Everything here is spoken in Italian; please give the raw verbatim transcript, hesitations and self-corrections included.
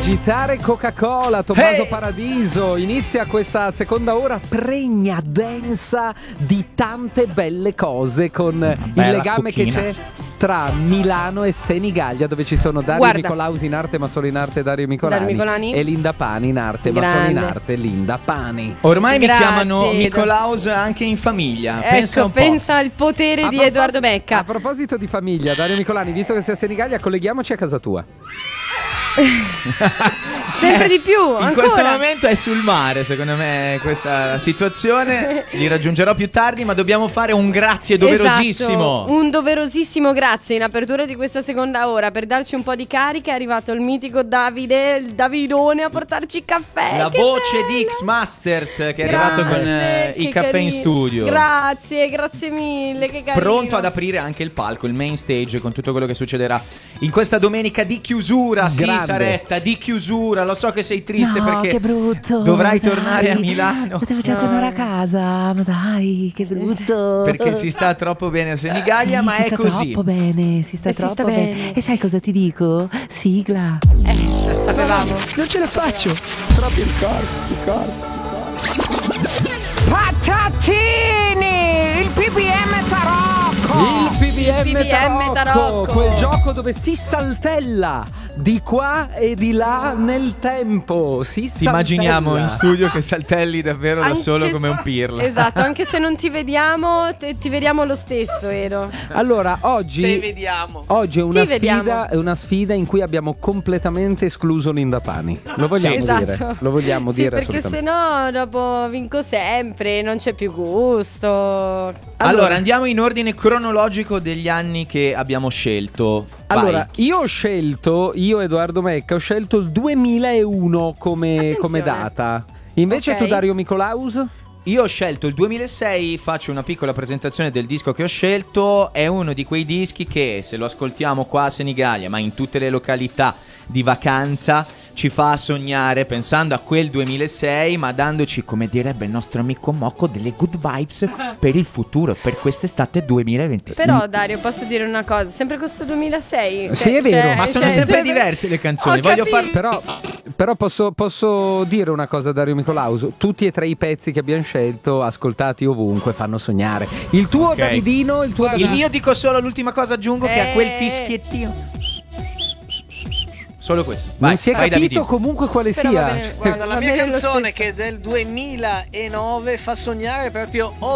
agitare Coca-Cola, Tommaso Hey! Paradiso. Inizia questa seconda ora pregna, densa di tante belle cose, con il legame cucchina. che c'è tra Milano e Senigallia, dove ci sono Dario Guarda. Nicolausi in arte ma solo in arte Dario Micolani, Dario Micolani. e Linda Pani in arte ma solo in Grande. arte Linda Pani. Ormai Grazie. mi chiamano Nicolaus anche in famiglia. Pensa Ecco, un po'. pensa al potere A di proposito- Edoardo Becca. A proposito di famiglia, Dario Micolani, visto che sei a Senigallia, colleghiamoci a casa tua. Sempre di più, In questo ancora. momento è sul mare, secondo me, questa situazione. Li raggiungerò più tardi, ma dobbiamo fare un grazie doverosissimo. Esatto, un doverosissimo grazie in apertura di questa seconda ora. Per darci un po' di carica è arrivato il mitico Davide, il Davidone, a portarci caffè. La Che voce bello! di X-Masters che è arrivato Grande, con eh, che il caffè in carino. studio. Grazie, grazie mille, che carino. Pronto ad aprire anche il palco, il main stage, con tutto quello che succederà in questa domenica di chiusura. Sì, Grande. Saretta, di chiusura. Lo so che sei triste No, perché che brutto. dovrai dai. tornare a Milano. Potevo già No. tornare a casa, ma dai, che brutto. Perché si sta troppo bene a Senigallia, Sì, ma si è sta così. troppo bene, si sta Eh, si troppo sta bene. bene. E sai cosa ti dico? Sigla. Sapevamo. Non ce la faccio. Troppo il corpo, il corpo. Patatini! Il P B M Tarocco! Il P B M, Il P B M Tarocco, Tarocco. quel gioco dove si saltella di qua e di là nel tempo. Si Ti saltella. immaginiamo in studio che saltelli davvero da Anche solo se- come un pirla. Esatto, anche se non ti vediamo, te- ti vediamo lo stesso, Edo. Allora, oggi Te vediamo. Oggi è una Ti vediamo. sfida, è una sfida in cui abbiamo completamente escluso Linda Pani. Lo vogliamo Esatto. dire? Lo vogliamo Sì, dire perché assolutamente. sennò dopo vinco sempre, non c'è più gusto. Allora, andiamo in ordine cronologico degli anni che abbiamo scelto. Vai. Allora, io ho scelto, io Edoardo Mecca, ho scelto il duemilauno come, Attenzione. come data. Invece Ok. tu, Dario Micolaus? Io ho scelto il duemilasei, faccio una piccola presentazione del disco che ho scelto. È uno di quei dischi che, se lo ascoltiamo qua a Senigallia, ma in tutte le località di vacanza, ci fa sognare pensando a quel duemilasei, ma dandoci, come direbbe il nostro amico Mocco, delle good vibes per il futuro, per quest'estate duemilaventisei. Però Dario, posso dire una cosa, sempre questo duemilasei. Sì, Cioè, è vero. cioè- Ma sono cioè, sempre diverse le canzoni. Ho Voglio capito. far Però, però posso, posso dire una cosa, Dario Micolaus. Tutti e tre i pezzi che abbiamo scelto, ascoltati ovunque, fanno sognare. Il tuo Ok. Davidino, il tuo Guarda, Il Davidino. mio dico solo l'ultima cosa, aggiungo che a quel Eh. fischiettino. Solo questo. Non Vai, si è vai, capito Davidino. comunque quale Però sia. va bene. Cioè, Guarda, la Va mia bene lo canzone stesso. che è del duemilanove fa sognare proprio